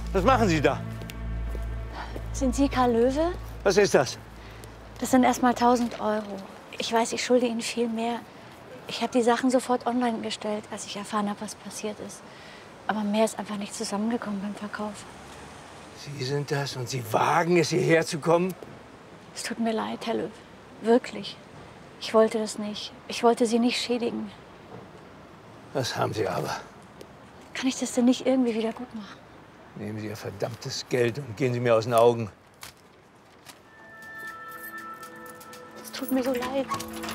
Was machen Sie da? Sind Sie Karl Löwe? Was ist das? Das sind erst mal 1.000 Euro. Ich weiß, ich schulde Ihnen viel mehr. Ich habe die Sachen sofort online gestellt, als ich erfahren habe, was passiert ist. Aber mehr ist einfach nicht zusammengekommen beim Verkauf. Sie sind das und Sie wagen es, hierher zu kommen? Es tut mir leid, Herr Löw. Wirklich. Ich wollte das nicht. Ich wollte Sie nicht schädigen. Das haben Sie aber. Kann ich das denn nicht irgendwie wieder gut machen? Nehmen Sie Ihr verdammtes Geld und gehen Sie mir aus den Augen. Es tut mir so leid.